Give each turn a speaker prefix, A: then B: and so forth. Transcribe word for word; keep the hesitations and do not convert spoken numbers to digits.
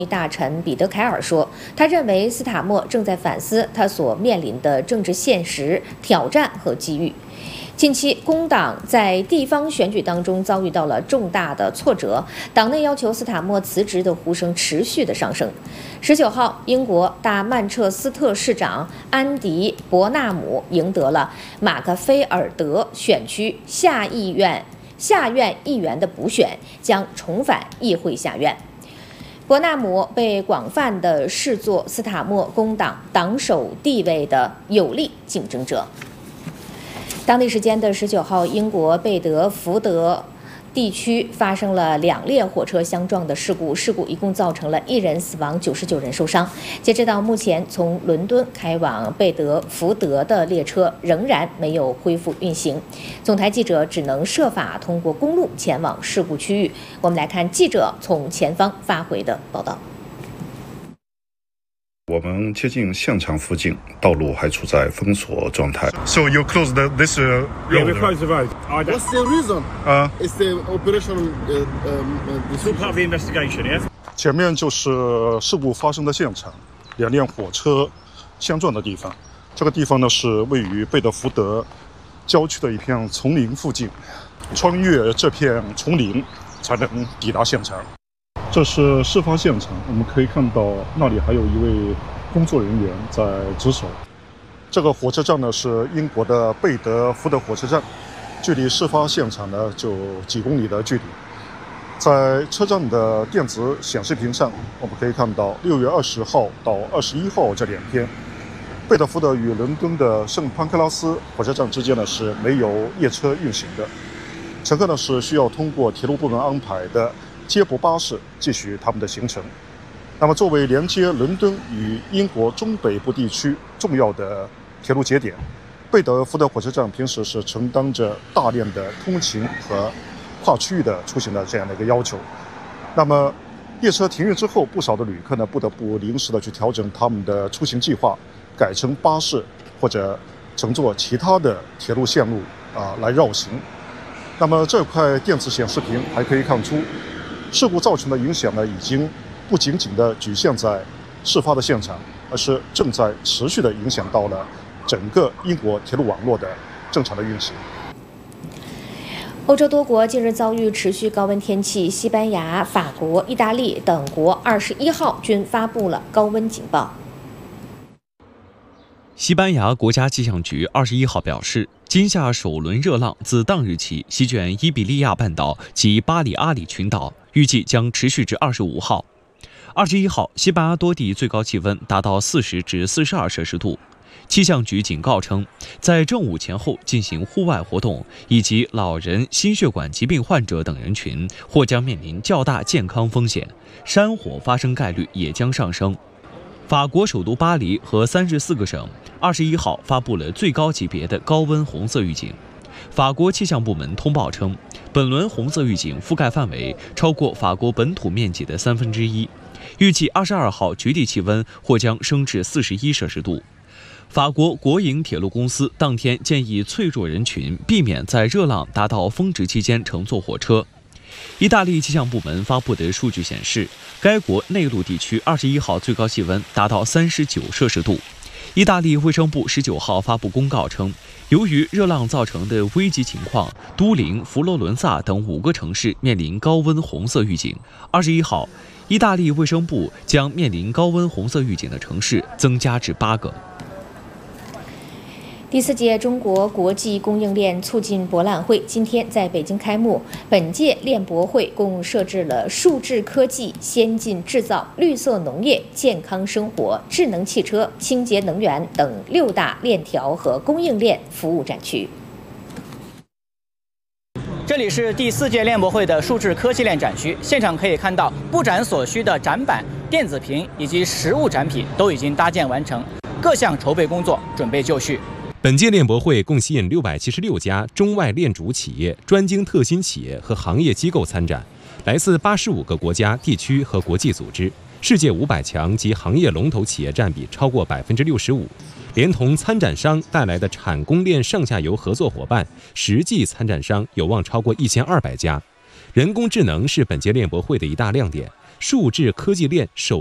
A: 大臣彼得凯尔说，他认为斯塔默正在反思他所面临的政治现实、挑战和机遇。近期，工党在地方选举当中遭遇到了重大的挫折，党内要求斯塔默辞职的呼声持续的上升。十九号，英国大曼彻斯特市长安迪·伯纳姆赢得了马克菲尔德选区下议院下院议员的补选，将重返议会下院。伯纳姆被广泛地视作斯塔默工党党首地位的有力竞争者。当地时间的十九号，英国贝德福德地区发生了两列火车相撞的事故，事故一共造成了一人死亡，九十九人受伤。截止到目前，从伦敦开往贝德福德的列车仍然没有恢复运行。总台记者只能设法通过公路前往事故区域。我们来看记者从前方发回的报道。
B: 我们接近现场附近，道路还处在封锁状态。
C: So you closed the, this uh,
D: Yeah, we closed the road. I don't...
E: What's the reason?
C: Uh,
E: It's the operational. Uh, um,
D: It's all part of the investigation, yeah.
C: 前面就是事故发生的现场，两辆火车相撞的地方。这个地方呢是位于贝德福德郊区的一片丛林附近，穿越这片丛林才能抵达现场。这是事发现场，我们可以看到那里还有一位工作人员在值守。这个火车站呢是英国的贝德福德火车站，距离事发现场呢就几公里的距离。在车站的电子显示屏上，我们可以看到六月二十号到二十一号这两天，贝德福德与伦敦的圣潘克拉斯火车站之间呢是没有夜车运行的，乘客呢是需要通过铁路部门安排的接驳巴士继续他们的行程。那么作为连接伦敦与英国中北部地区重要的铁路节点，贝德福德火车站平时是承担着大量的通勤和跨区域的出行的这样的一个要求。那么列车停运之后，不少的旅客呢不得不临时的去调整他们的出行计划，改乘巴士或者乘坐其他的铁路线路啊来绕行。那么这块电子显示屏还可以看出，事故造成的影响呢，已经不仅仅的局限在事发的现场，而是正在持续的影响到了整个英国铁路网络的正常的运行。
A: 欧洲多国近日遭遇持续高温天气，西班牙、法国、意大利等国二十一号均发布了高温警报。
F: 西班牙国家气象局二十一号表示，今夏首轮热浪自当日起席卷伊比利亚半岛及巴里阿里群岛，预计将持续至二十五号。二十一号，西班牙多地最高气温达到四十至四十二摄氏度。气象局警告称，在正午前后进行户外活动以及老人、心血管疾病患者等人群或将面临较大健康风险，山火发生概率也将上升。法国首都巴黎和三十四个省二十一号发布了最高级别的高温红色预警。法国气象部门通报称，本轮红色预警覆盖范围超过法国本土面积的三分之一，预计二十二号局地气温或将升至四十一摄氏度。法国国营铁路公司当天建议脆弱人群避免在热浪达到峰值期间乘坐火车。意大利气象部门发布的数据显示，该国内陆地区二十一号最高气温达到三十九摄氏度。意大利卫生部十九号发布公告称，由于热浪造成的危急情况，都灵、佛罗伦萨等五个城市面临高温红色预警。二十一号，意大利卫生部将面临高温红色预警的城市增加至八个。
A: 第四届中国国际供应链促进博览会今天在北京开幕。本届链博会共设置了数字科技、先进制造、绿色农业、健康生活、智能汽车、清洁能源等六大链条和供应链服务展区。
G: 这里是第四届链博会的数字科技链展区，现场可以看到布展所需的展板、电子屏以及实物展品都已经搭建完成，各项筹备工作准备就绪。
H: 本届链博会共吸引六百七十六家中外链主企业、专精特新企业和行业机构参展，来自八十五个国家、地区和国际组织，世界五百强及行业龙头企业占比超过百分之六十五。连同参展商带来的产供链上下游合作伙伴，实际参展商有望超过一千二百家。人工智能是本届链博会的一大亮点。 数字科技链首